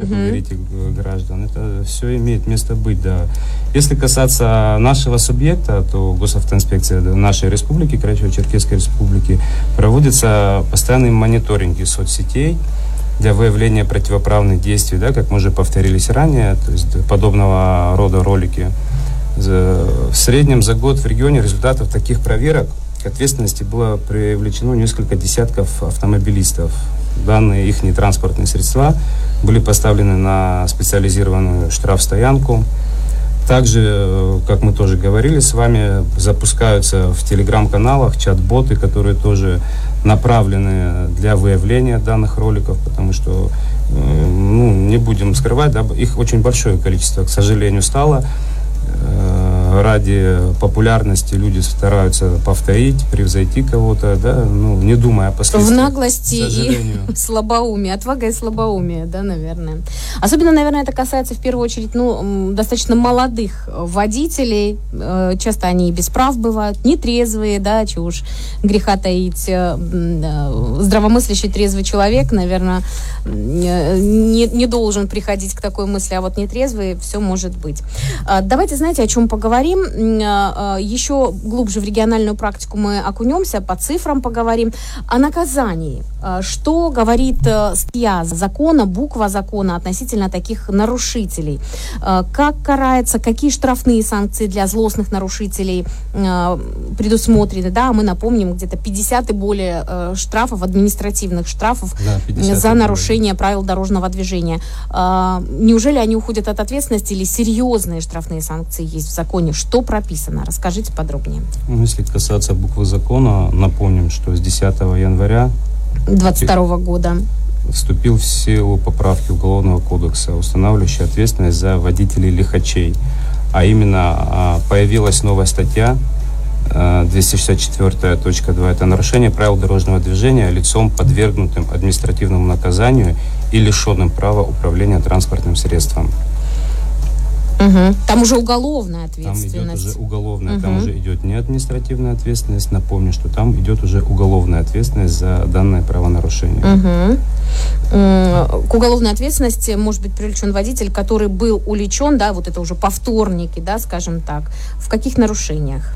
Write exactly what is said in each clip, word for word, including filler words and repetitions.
как вы говорите, граждан. Это все имеет место быть, да. Если касаться нашего субъекта, то госавтоинспекция нашей республики, Карачаево-Черкесской республики, проводится постоянный мониторинг соцсетей для выявления противоправных действий, да, как мы уже повторились ранее, то есть подобного рода ролики. В среднем за год в регионе результатов таких проверок к ответственности было привлечено несколько десятков автомобилистов. Данные их транспортные средства были поставлены на специализированную штрафстоянку. Также, как мы тоже говорили с вами, запускаются в телеграм-каналах чат-боты, которые тоже направлены для выявления данных роликов, потому что, ну, не будем скрывать, да, их очень большое количество, к сожалению, стало. Ради популярности люди стараются повторить, превзойти кого-то, да, ну, не думая о последствиях. В наглости и слабоумии, отвага и слабоумие, да, наверное. Особенно, наверное, это касается в первую очередь, ну, достаточно молодых водителей. Часто они и без прав бывают, нетрезвые, да, чего уж греха таить. Здравомыслящий трезвый человек, наверное, не, не должен приходить к такой мысли, а вот нетрезвый все может быть. Давайте, знаете, о чем поговорим? Еще глубже в региональную практику мы окунемся, по цифрам поговорим. О наказании. Что говорит статья закона, буква закона относительно таких нарушителей? Как карается, какие штрафные санкции для злостных нарушителей предусмотрены? Да, мы напомним, где-то пятьдесят и более штрафов, административных штрафов, да, за нарушение правил дорожного движения. Неужели они уходят от ответственности или серьезные штрафные санкции есть в законе? Что прописано? Расскажите подробнее. Если касаться буквы закона, напомним, что с десятого января двадцать второго года вступил в силу поправки Уголовного кодекса, устанавливающие ответственность за водителей лихачей. А именно появилась новая статья двести шестьдесят четыре точка два. Это нарушение правил дорожного движения лицом, подвергнутым административному наказанию и лишенным права управления транспортным средством. Угу. Там уже уголовная ответственность. Там идет уже уголовная, угу. Там уже идет не административная ответственность. Напомню, что там идет уже уголовная ответственность за данное правонарушение. Угу. К уголовной ответственности может быть привлечен водитель, который был уличен, да, вот это уже повторники, да, скажем так. В каких нарушениях?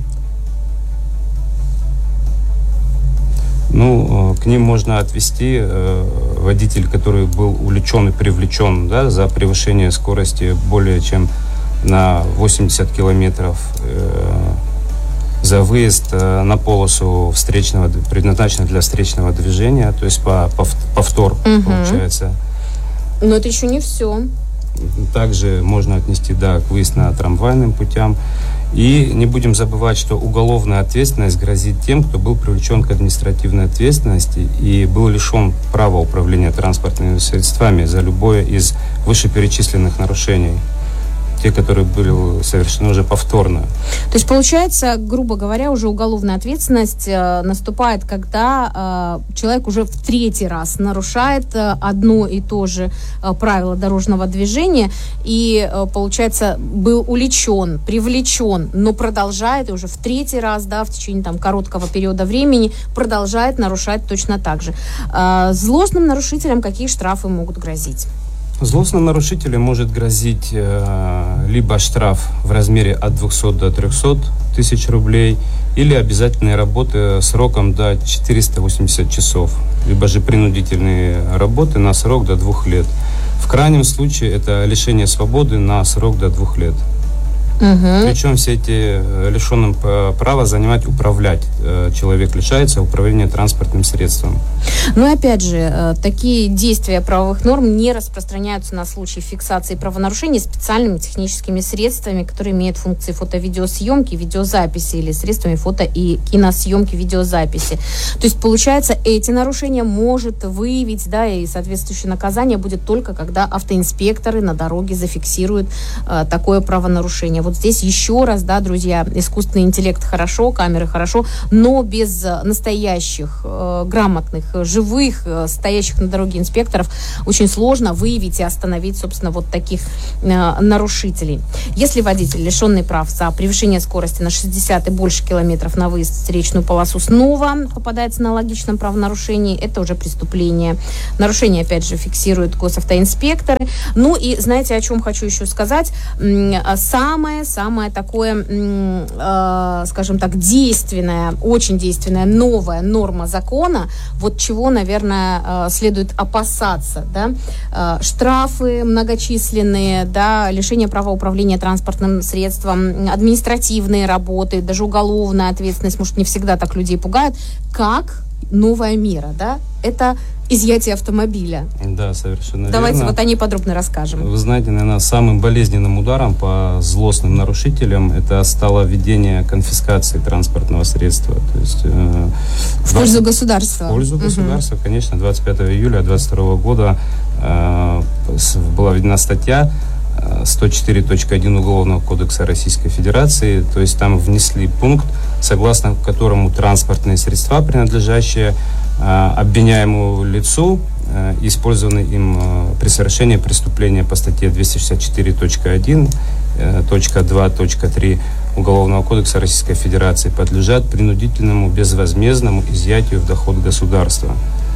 Ну, к ним можно отвести э, водитель, который был увлечен и привлечен, да, за превышение скорости более чем на восемьдесят километров, э, за выезд э, на полосу встречного, предназначенную для встречного движения, то есть по, по, повтор, угу. Получается. Но это еще не все. Также можно отнести, да, к выезд на трамвайным путям. И не будем забывать, что уголовная ответственность грозит тем, кто был привлечен к административной ответственности и был лишен права управления транспортными средствами за любое из вышеперечисленных нарушений. Те, которые были совершены уже повторно. То есть, получается, грубо говоря, уже уголовная ответственность э, наступает, когда э, человек уже в третий раз нарушает э, одно и то же э, правило дорожного движения и, э, получается, был уличен, привлечен, но продолжает, и уже в третий раз, да, в течение там короткого периода времени продолжает нарушать точно так же. Э, злостным нарушителям какие штрафы могут грозить? Злостным нарушителям может грозить э, либо штраф в размере от двухсот до трехсот тысяч рублей, или обязательные работы сроком до четырёхсот восьмидесяти часов, либо же принудительные работы на срок до двух лет. В крайнем случае это лишение свободы на срок до двух лет. Угу. Причем все эти лишенным права занимать, управлять. Человек лишается управления транспортным средством. Но опять же, такие действия правовых норм не распространяются на случай фиксации правонарушений специальными техническими средствами, которые имеют функции фото-видеосъемки, видеозаписи или средствами фото- и киносъемки, видеозаписи. То есть, получается, эти нарушения может выявить, да, и соответствующее наказание будет только когда автоинспекторы на дороге зафиксируют э, такое правонарушение. Вот здесь еще раз, да, друзья, искусственный интеллект хорошо, камеры хорошо, но без настоящих, э, грамотных, живых, э, стоящих на дороге инспекторов очень сложно выявить и остановить, собственно, вот таких э, нарушителей. Если водитель, лишенный прав за превышение скорости на шестьдесят и больше километров на выезд в встречную полосу, снова попадается на логичном правонарушении, это уже преступление. Нарушение, опять же, фиксируют госавтоинспекторы. Ну и знаете, о чем хочу еще сказать? Самое-самое такое, э, скажем так, действенная, очень действенная новая норма закона, вот чего, наверное, следует опасаться, да? Штрафы многочисленные, да, лишение права управления транспортным средством, административные работы, даже уголовная ответственность, может, не всегда так людей пугает, как новая мера, да? Это изъятие автомобиля. Да, совершенно Давайте верно. вот о ней подробно расскажем. Вы знаете, наверное, самым болезненным ударом по злостным нарушителям это стало введение конфискации транспортного средства. То есть, э, в пользу государства. В пользу угу. государства, конечно. двадцать пятого июля две тысячи двадцать второго года э, была введена статья сто четыре точка один Уголовного кодекса Российской Федерации. То есть там внесли пункт, согласно которому транспортные средства, принадлежащие обвиняемому лицу, использованные им при совершении преступления по статье двести шестьдесят четыре точка один, точка два, точка три Уголовного кодекса Российской Федерации, подлежат принудительному безвозмездному изъятию в доход государства.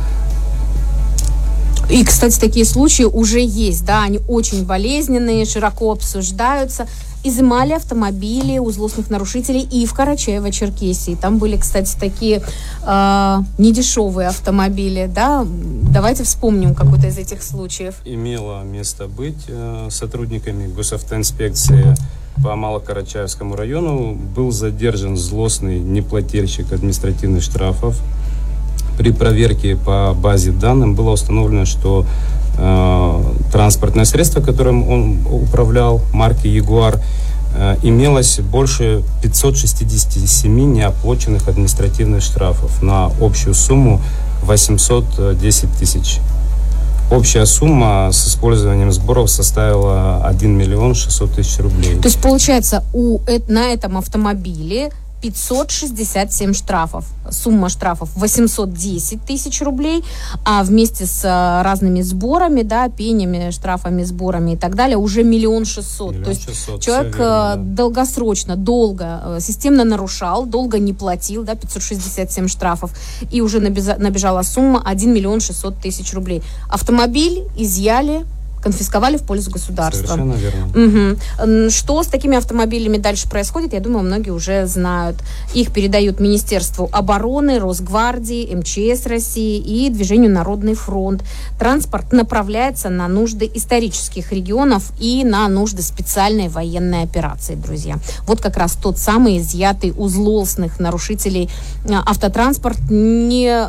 И, кстати, такие случаи уже есть, да, они очень болезненные, широко обсуждаются. Изымали автомобили у злостных нарушителей и в Карачаево-Черкесии. Там были, кстати, такие э, недешевые автомобили, да. Давайте вспомним какой-то из этих случаев. Имело место быть э, сотрудниками госавтоинспекции по Малокарачаевскому району. Был задержан злостный неплательщик административных штрафов. При проверке по базе данных было установлено, что э, транспортное средство, которым он управлял, марки Ягуар, э, имелось больше пятьсот шестьдесят семь неоплаченных административных штрафов на общую сумму восемьсот десять тысяч. Общая сумма с использованием сборов составила один миллион шестьсот тысяч рублей. То есть, получается, у, на этом автомобиле пятьсот шестьдесят семь штрафов. Сумма штрафов восемьсот десять тысяч рублей, а вместе с а, разными сборами, да, пенями, штрафами, сборами и так далее, уже миллион шестьсот. То есть шестьсот, человек верно, да. долгосрочно, долго, системно нарушал, долго не платил, да, пятьсот шестьдесят семь штрафов, и уже набежала, набежала сумма один миллион шестьсот тысяч рублей. Автомобиль изъяли, конфисковали в пользу государства. Совершенно верно. Угу. Что с такими автомобилями дальше происходит, я думаю, многие уже знают. Их передают Министерству обороны, Росгвардии, эм че эс России и Движению Народный фронт. Транспорт направляется на нужды исторических регионов и на нужды специальной военной операции, друзья. Вот как раз тот самый изъятый у злостных нарушителей автотранспорт. Не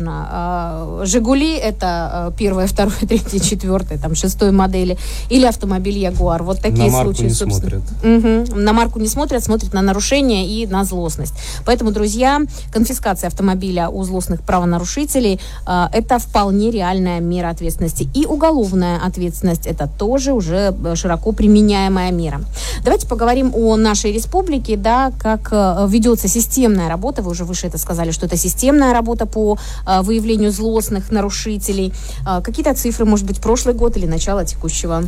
важно, «Жигули» — это первое, второе, третье, четвертое, там, шестое модели, или автомобиль Ягуар. Вот такие на марку случаи, не собственно. Смотрят. Угу. На марку не смотрят, смотрят на нарушение и на злостность. Поэтому, друзья, конфискация автомобиля у злостных правонарушителей э, это вполне реальная мера ответственности. И уголовная ответственность — это тоже уже широко применяемая мера. Давайте поговорим о нашей республике, да, как э, ведется системная работа. Вы уже выше это сказали, что это системная работа по э, выявлению злостных нарушителей. Э, какие-то цифры, может быть, прошлый год или начало текущего?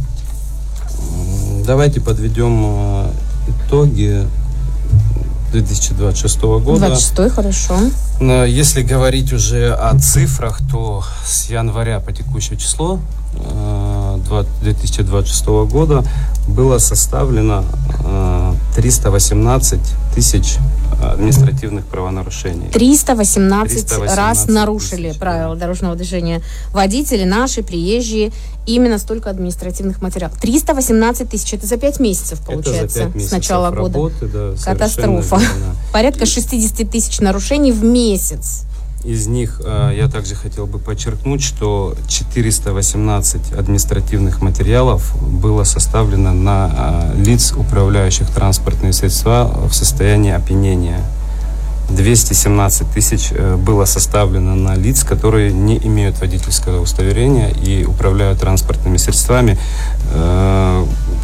Давайте подведем э, итоги две тысячи двадцать шестого года. двадцать шестой, хорошо. Но если говорить уже о цифрах, то с января по текущее число э, две тысячи двадцать шестого года было составлено э, триста восемнадцать тысяч административных правонарушений. триста восемнадцать раз нарушили тысяч, правила да. дорожного движения водители, наши, приезжие, именно столько административных материалов. триста восемнадцать тысяч, это за пять месяцев, получается, это за пять месяцев с начала года. Работы, да, катастрофа. Порядка шестьдесят тысяч нарушений в месяц. Из них э, я также хотел бы подчеркнуть, что четыреста восемнадцать административных материалов было составлено на э, лиц, управляющих транспортные средства в состоянии опьянения. двести семнадцать тысяч э, было составлено на лиц, которые не имеют водительского удостоверения и управляют транспортными средствами. Э,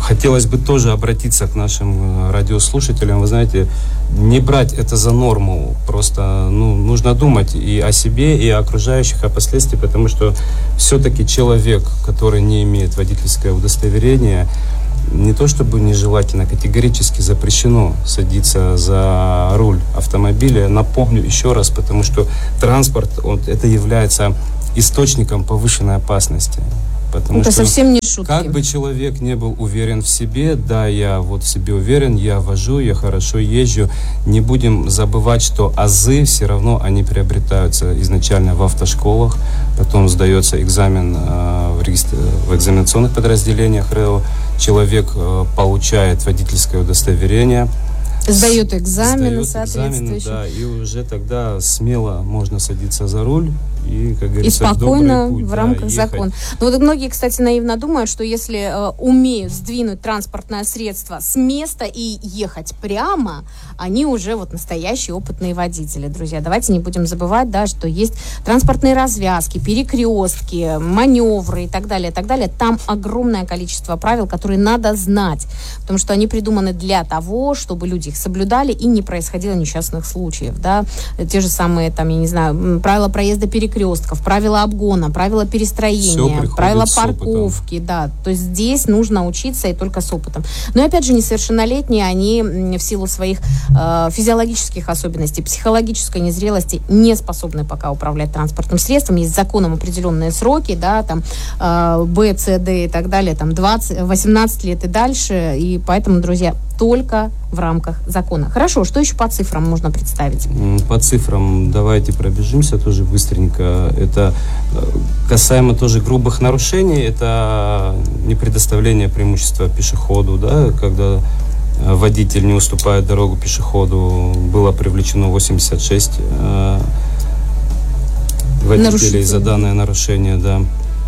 хотелось бы тоже обратиться к нашим радиослушателям. Вы знаете, не брать это за норму. Просто ну, нужно думать и о себе, и о окружающих, о последствиях, потому что все-таки человек, который не имеет водительское удостоверение, не то чтобы нежелательно, категорически запрещено садиться за руль автомобиля. Напомню еще раз, потому что транспорт, он, это является источником повышенной опасности. Потому это что совсем не шутки. Как бы человек не был уверен в себе, да, я вот в себе уверен, я вожу, я хорошо езжу, не будем забывать, что азы все равно они приобретаются изначально в автошколах, потом сдается экзамен э, в, регистр... в экзаменационных подразделениях РЭО, человек э, получает водительское удостоверение, сдает экзамены сдает экзамены, соответствующие. да, и уже тогда смело можно садиться за руль и, как И говорится, спокойно в добрый путь, в да, рамках ехать. закона. Но вот многие, кстати, наивно думают, что если э, умеют сдвинуть транспортное средство с места и ехать прямо, они уже вот настоящие опытные водители. Друзья, давайте не будем забывать, да, что есть транспортные развязки, перекрестки, маневры и так далее, и так далее. Там огромное количество правил, которые надо знать, потому что они придуманы для того, чтобы люди их соблюдали и не происходило несчастных случаев, да. Те же самые, там, я не знаю, правила проезда перекрестков, правила обгона, правила перестроения, правила парковки, да. То есть здесь нужно учиться и только с опытом. Но опять же, несовершеннолетние, они в силу своих э, физиологических особенностей, психологической незрелости не способны пока управлять транспортным средством. Есть законом определенные сроки, да, там э, Б, С, Д и так далее, там двадцать, восемнадцать лет и дальше, и поэтому, друзья, только в рамках закона. Хорошо, что еще по цифрам можно представить? По цифрам давайте пробежимся тоже быстренько. Это касаемо тоже грубых нарушений, это не предоставление преимущества пешеходу, да, когда водитель не уступает дорогу пешеходу, было привлечено восемьдесят шесть э, водителей Нарушитель. за данное нарушение, да.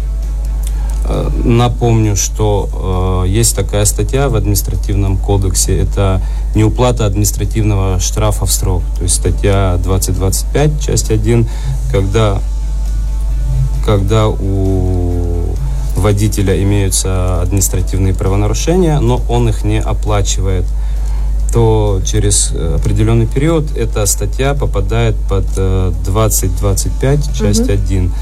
Напомню, что э, есть такая статья в административном кодексе, это неуплата административного штрафа в срок, то есть статья двадцать двадцать пять, часть один, когда, когда у водителя имеются административные правонарушения, но он их не оплачивает, то через определенный период эта статья попадает под э, двадцать двадцать пять, часть угу. один.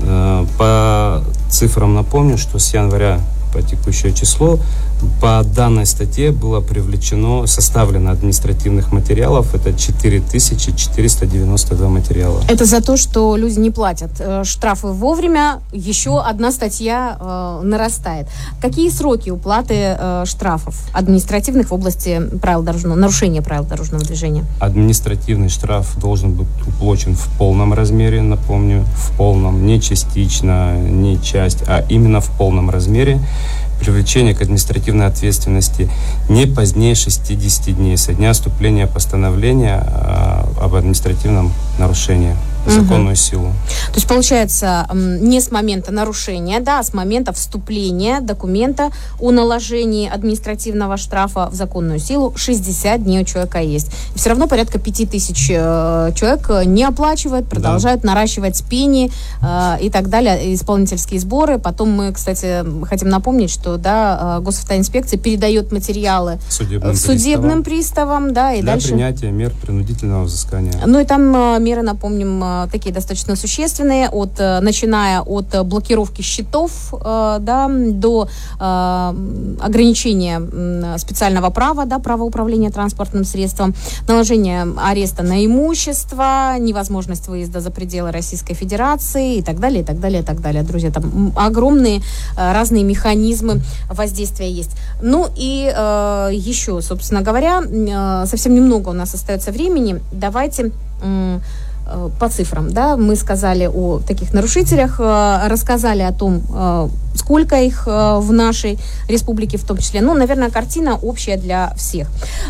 По цифрам напомню, что с января по текущее число по данной статье было привлечено, составлено административных материалов, это четыре тысячи четыреста девяносто два материала. Это за то, что люди не платят э, штрафы вовремя, еще одна статья э, нарастает. Какие сроки уплаты э, штрафов административных в области правил дорожного, нарушения правил дорожного движения? Административный штраф должен быть уплачен в полном размере, напомню, в полном, не частично, не часть, а именно в полном размере. Привлечение к административной ответственности не позднее шестидесяти дней со дня вступления постановления э, об административном нарушении в угу. законную силу. То есть, получается, не с момента нарушения, да, а с момента вступления документа о наложении административного штрафа в законную силу шестьдесят дней у человека есть. И все равно порядка пяти тысяч э, человек не оплачивают, продолжают да. наращивать пени э, и так далее, исполнительские сборы. Потом мы, кстати, хотим напомнить, что да, госавтоинспекция передает материалы судебным, судебным приставам, приставам да, и для дальше... принятия мер принудительного взыскания. Ну и там э, меры, напомним, такие достаточно существенные, от, начиная от блокировки счетов э, да, до э, ограничения специального права, да, права управления транспортным средством, наложение ареста на имущество, невозможность выезда за пределы Российской Федерации и так далее, и так далее, и так далее. Друзья, там огромные э, разные механизмы воздействия есть. Ну и э, еще, собственно говоря, э, совсем немного у нас остается времени. Давайте... Э, по цифрам, да, мы сказали о таких нарушителях, рассказали о том, сколько их в нашей республике в том числе. Ну, наверное, картина общая для всех.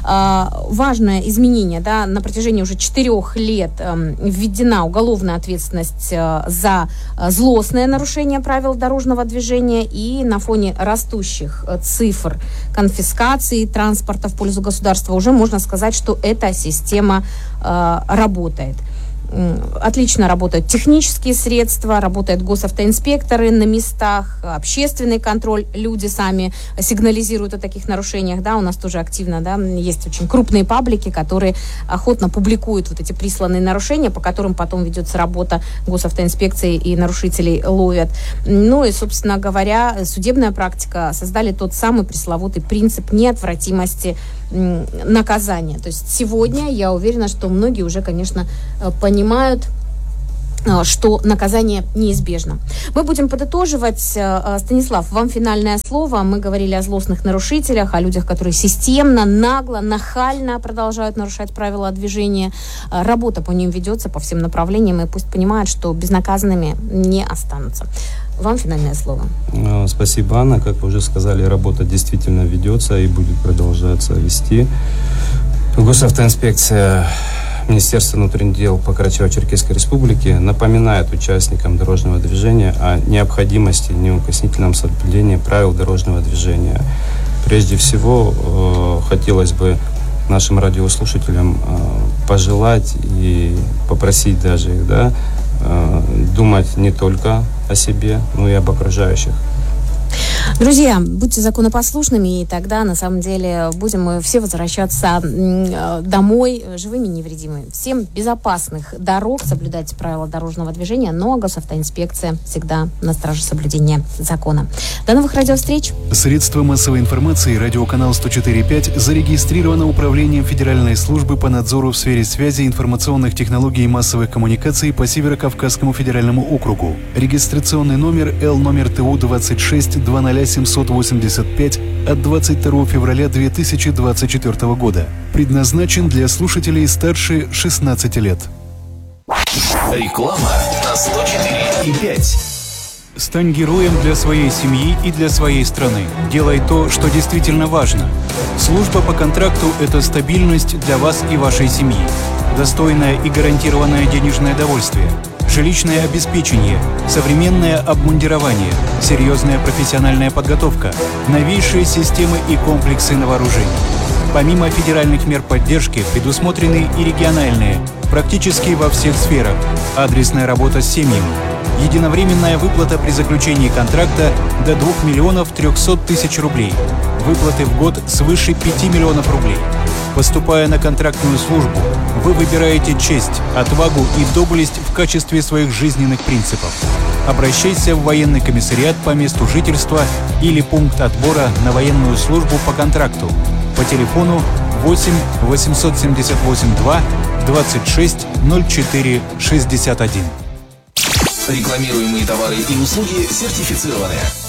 Важное изменение, да, на протяжении уже четырех лет введена уголовная ответственность за злостное нарушение правил дорожного движения, и на фоне растущих цифр конфискации транспорта в пользу государства уже можно сказать, что эта система работает. Отлично работают технические средства, работают госавтоинспекторы на местах, общественный контроль, люди сами сигнализируют о таких нарушениях, да, у нас тоже активно, да, есть очень крупные паблики, которые охотно публикуют вот эти присланные нарушения, по которым потом ведется работа госавтоинспекции и нарушителей ловят. Ну и, собственно говоря, судебная практика создали тот самый пресловутый принцип неотвратимости наказания. То есть сегодня я уверена, что многие уже, конечно, понимают, что наказание неизбежно. Мы будем подытоживать. Станислав, вам финальное слово. Мы говорили о злостных нарушителях, о людях, которые системно, нагло, нахально продолжают нарушать правила движения. Работа по ним ведется по всем направлениям, и пусть понимают, что безнаказанными не останутся. Вам финальное слово. Спасибо, Анна. Как вы уже сказали, работа действительно ведется и будет продолжаться вести. Госавтоинспекция, Министерство внутренних дел по Карачаево-Черкесской Республике напоминает участникам дорожного движения о необходимости неукоснительного соблюдения правил дорожного движения. Прежде всего, э, хотелось бы нашим радиослушателям э, пожелать и попросить даже их, да, э, думать не только о себе, но и об окружающих. Друзья, будьте законопослушными, и тогда, на самом деле, будем мы все возвращаться домой живыми и невредимыми. Всем безопасных дорог, соблюдайте правила дорожного движения, но госавтоинспекция всегда на страже соблюдения закона. До новых радиовстреч! Средства массовой информации радиоканал сто четыре и пять зарегистрировано Управлением Федеральной службы по надзору в сфере связи, информационных технологий и массовых коммуникаций по Северо-Кавказскому федеральному округу. Регистрационный номер Л номер Т У двадцать шесть два ноль семьсот восемьдесят пять от двадцать второго февраля две тысячи двадцать четвёртого года. Предназначен для слушателей старше шестнадцати лет. Реклама на сто четыре и пять. Стань героем для своей семьи и для своей страны. Делай то, что действительно важно. Служба по контракту – это стабильность для вас и вашей семьи. Достойное и гарантированное денежное довольствие. Жилищное обеспечение, современное обмундирование, серьезная профессиональная подготовка, новейшие системы и комплексы на вооружении. Помимо федеральных мер поддержки предусмотрены и региональные, практически во всех сферах. Адресная работа с семьями. Единовременная выплата при заключении контракта до двух миллионов трехсот тысяч рублей. Выплаты в год свыше пяти миллионов рублей. Поступая на контрактную службу, вы выбираете честь, отвагу и доблесть в качестве своих жизненных принципов. Обращайся в военный комиссариат по месту жительства или пункт отбора на военную службу по контракту по телефону восемь восемьсот семьдесят восемь два двадцать шесть ноль четыре шестьдесят один. Рекламируемые товары и услуги сертифицированы.